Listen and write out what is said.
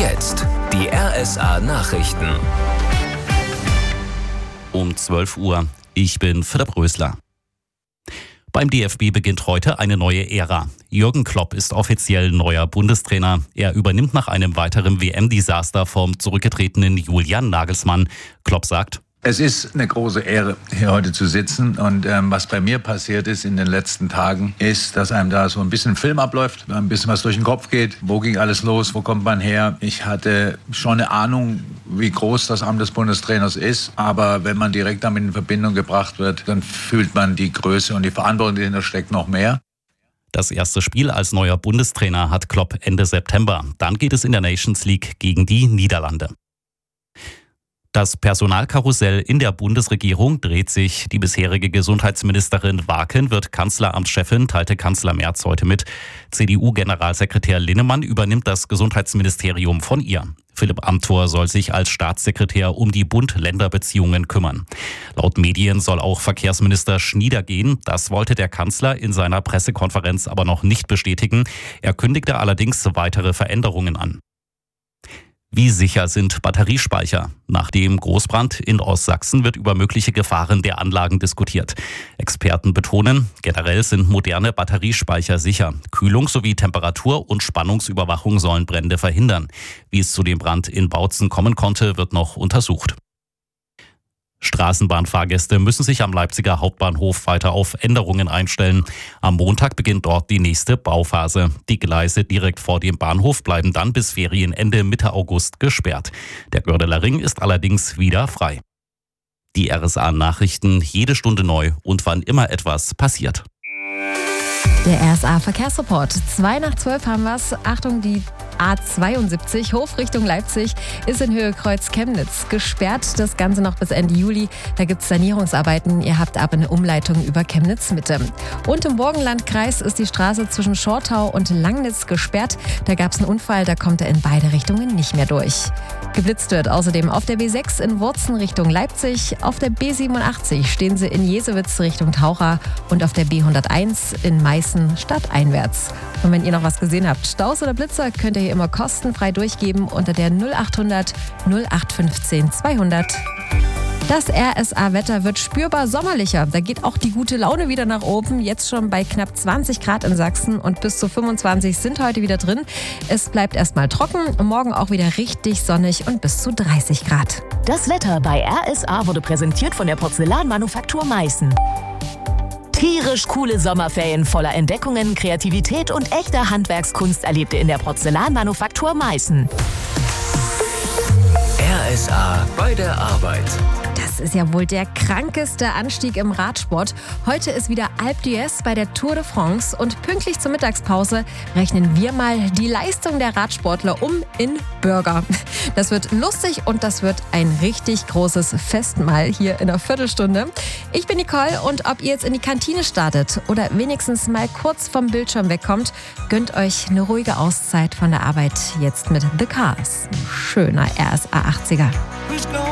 Jetzt die RSA Nachrichten. Um 12 Uhr. Ich bin Philipp Rösler. Beim DFB beginnt heute eine neue Ära. Jürgen Klopp ist offiziell neuer Bundestrainer. Er übernimmt nach einem weiteren WM-Desaster vom zurückgetretenen Julian Nagelsmann. Klopp sagt: Es ist eine große Ehre, hier heute zu sitzen. Und was bei mir passiert ist in den letzten Tagen, ist, dass einem da so ein bisschen Film abläuft, ein bisschen was durch den Kopf geht. Wo ging alles los? Wo kommt man her? Ich hatte schon eine Ahnung, wie groß das Amt des Bundestrainers ist. Aber wenn man direkt damit in Verbindung gebracht wird, dann fühlt man die Größe und die Verantwortung, die dahinter steckt, noch mehr. Das erste Spiel als neuer Bundestrainer hat Klopp Ende September. Dann geht es in der Nations League gegen die Niederlande. Das Personalkarussell in der Bundesregierung dreht sich. Die bisherige Gesundheitsministerin Waken wird Kanzleramtschefin, teilte Kanzler Merz heute mit. CDU-Generalsekretär Linnemann übernimmt das Gesundheitsministerium von ihr. Philipp Amthor soll sich als Staatssekretär um die Bund-Länder-Beziehungen kümmern. Laut Medien soll auch Verkehrsminister Schnieder gehen. Das wollte der Kanzler in seiner Pressekonferenz aber noch nicht bestätigen. Er kündigte allerdings weitere Veränderungen an. Wie sicher sind Batteriespeicher? Nach dem Großbrand in Ostsachsen wird über mögliche Gefahren der Anlagen diskutiert. Experten betonen, generell sind moderne Batteriespeicher sicher. Kühlung sowie Temperatur- und Spannungsüberwachung sollen Brände verhindern. Wie es zu dem Brand in Bautzen kommen konnte, wird noch untersucht. Straßenbahnfahrgäste müssen sich am Leipziger Hauptbahnhof weiter auf Änderungen einstellen. Am Montag beginnt dort die nächste Bauphase. Die Gleise direkt vor dem Bahnhof bleiben dann bis Ferienende Mitte August gesperrt. Der Gördeler Ring ist allerdings wieder frei. Die RSA-Nachrichten jede Stunde neu und wann immer etwas passiert. Der RSA-Verkehrsreport. 11:02 haben wir es. Achtung, die A72, Hof Richtung Leipzig, ist in Höhe Kreuz Chemnitz gesperrt. Das Ganze noch bis Ende Juli. Da gibt es Sanierungsarbeiten. Ihr habt aber eine Umleitung über Chemnitz Mitte. Und im Burgenlandkreis ist die Straße zwischen Schortau und Langnitz gesperrt. Da gab es einen Unfall, da kommt er in beide Richtungen nicht mehr durch. Geblitzt wird außerdem auf der B6 in Wurzen Richtung Leipzig. Auf der B87 stehen sie in Jesewitz Richtung Taucher und auf der B101 in Meißen stadteinwärts. Und wenn ihr noch was gesehen habt, Staus oder Blitzer, könnt ihr hier immer kostenfrei durchgeben unter der 0800 0815 200. Das RSA-Wetter wird spürbar sommerlicher. Da geht auch die gute Laune wieder nach oben. Jetzt schon bei knapp 20 Grad in Sachsen und bis zu 25 sind heute wieder drin. Es bleibt erstmal trocken, morgen auch wieder richtig sonnig und bis zu 30 Grad. Das Wetter bei RSA wurde präsentiert von der Porzellanmanufaktur Meißen. Tierisch coole Sommerferien voller Entdeckungen, Kreativität und echter Handwerkskunst erlebt ihr in der Porzellanmanufaktur Meißen. RSA bei der Arbeit. Das ist ja wohl der krankeste Anstieg im Radsport. Heute ist wieder Alpe d'Huez bei der Tour de France und pünktlich zur Mittagspause rechnen wir mal die Leistung der Radsportler um in Burger. Das wird lustig und das wird ein richtig großes Festmahl hier in einer Viertelstunde. Ich bin Nicole und ob ihr jetzt in die Kantine startet oder wenigstens mal kurz vom Bildschirm wegkommt, gönnt euch eine ruhige Auszeit von der Arbeit jetzt mit The Cars. Schöner RSA 80er.